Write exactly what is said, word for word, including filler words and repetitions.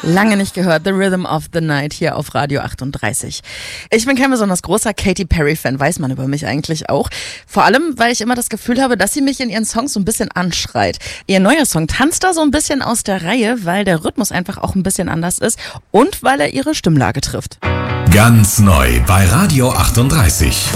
Lange nicht gehört, The Rhythm of the Night hier auf Radio achtunddreißig. Ich bin kein besonders großer Katy Perry-Fan, weiß man über mich eigentlich auch. Vor allem, weil ich immer das Gefühl habe, dass sie mich in ihren Songs so ein bisschen anschreit. Ihr neuer Song tanzt da so ein bisschen aus der Reihe, weil der Rhythmus einfach auch ein bisschen anders ist und weil er ihre Stimmlage trifft. Ganz neu bei Radio achtunddreißig.